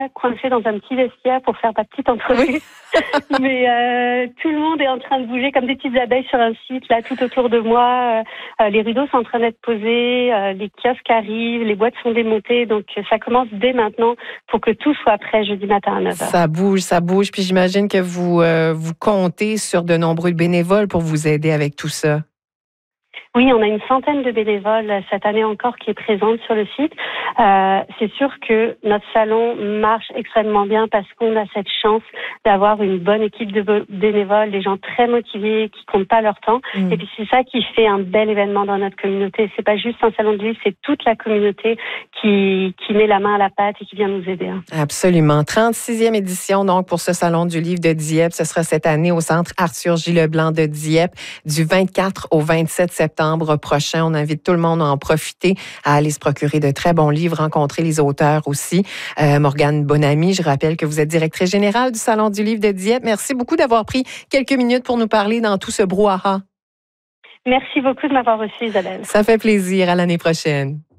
coincée dans un petit vestiaire pour faire ma petite entrevue. Oui. Mais tout le monde est en train de bouger comme des petites abeilles sur un site, là, tout autour de moi. Les rideaux sont en train d'être posés, les kiosques arrivent, les boîtes sont démontées. Donc, ça commence dès maintenant pour que tout soit prêt jeudi matin à 9h. Ça bouge. Puis j'imagine que vous comptez sur de nombreux bénévoles pour vous aider avec tout ça. Oui, on a une centaine de bénévoles cette année encore qui est présente sur le site. C'est sûr que notre salon marche extrêmement bien parce qu'on a cette chance d'avoir une bonne équipe de bénévoles, des gens très motivés qui comptent pas leur temps. Et puis c'est ça qui fait un bel événement dans notre communauté. C'est pas juste un salon de livre, c'est toute la communauté qui met la main à la pâte et qui vient nous aider. Absolument. 36e édition donc pour ce salon du livre de Dieppe. Ce sera cette année au centre Arthur J. Leblanc de Dieppe du 24 au 27 septembre prochain. On invite tout le monde à en profiter, à aller se procurer de très bons livres, rencontrer les auteurs aussi. Morgane Bonamy, je rappelle que vous êtes directrice générale du Salon du livre de Dieppe. Merci beaucoup d'avoir pris quelques minutes pour nous parler dans tout ce brouhaha. Merci beaucoup de m'avoir reçue, Isabelle. Ça fait plaisir. À l'année prochaine.